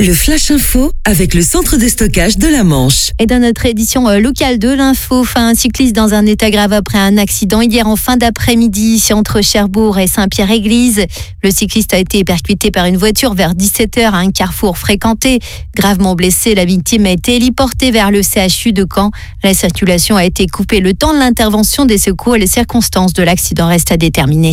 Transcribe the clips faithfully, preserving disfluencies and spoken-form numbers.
Le Flash Info avec le centre de stockage de la Manche. Et dans notre édition locale de l'info, un cycliste dans un état grave après un accident hier en fin d'après-midi entre Cherbourg et Saint-Pierre-Église. Le cycliste a été percuté par une voiture vers dix-sept heures à un carrefour fréquenté. Gravement blessé, la victime a été héliportée vers le C H U de Caen. La circulation a été coupée le temps de l'intervention des secours et les circonstances de l'accident restent à déterminer.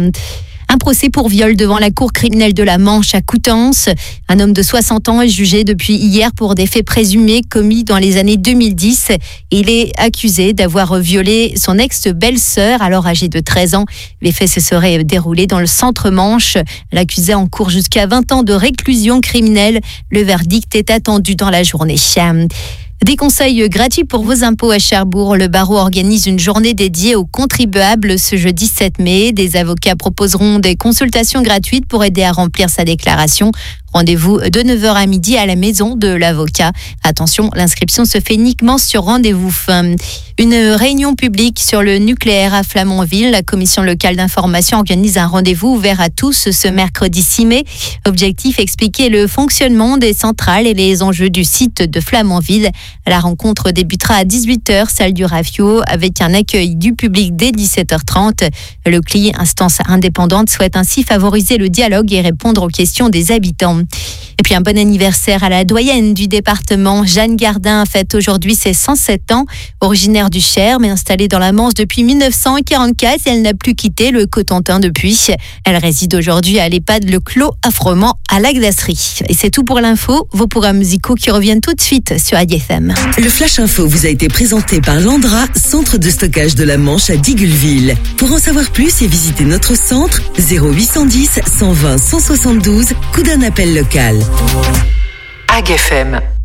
Un procès pour viol devant la cour criminelle de la Manche à Coutances. Un homme de soixante ans est jugé depuis hier pour des faits présumés commis dans les années deux mille dix. Il est accusé d'avoir violé son ex-belle-sœur, alors âgée de treize ans. Les faits se seraient déroulés dans le centre-Manche. L'accusé encourt jusqu'à vingt ans de réclusion criminelle. Le verdict est attendu dans la journée. Des conseils gratuits pour vos impôts à Cherbourg. Le barreau organise une journée dédiée aux contribuables ce jeudi sept mai. Des avocats proposeront des consultations gratuites pour aider à remplir sa déclaration. Rendez-vous de neuf heures à midi à la maison de l'avocat. Attention, l'inscription se fait uniquement sur rendez-vous. Une réunion publique sur le nucléaire à Flamanville. La commission locale d'information organise un rendez-vous ouvert à tous ce mercredi six mai. Objectif, expliquer le fonctionnement des centrales et les enjeux du site de Flamanville. La rencontre débutera à dix-huit heures, salle du Rafio, avec un accueil du public dès dix-sept heures trente. Le C L I, instance indépendante, souhaite ainsi favoriser le dialogue et répondre aux questions des habitants. Et puis un bon anniversaire à la doyenne du département. Jeanne Gardin fête aujourd'hui ses cent sept ans. Originaire du Cher, mais installée dans la Manche depuis mille neuf cent quarante-quatre, elle n'a plus quitté le Cotentin depuis. Elle réside aujourd'hui à l'EHPAD Le Clos à Froment, à Lac d'Astrie. Et c'est tout pour l'info. Vos programmes musicaux qui reviennent tout de suite sur A D F M. Le Flash Info vous a été présenté par Landra, centre de stockage de la Manche à Digoulville. Pour en savoir plus et visiter notre centre, zéro huit cent dix, cent vingt, cent soixante-douze, coup d'un appel local. A D F M.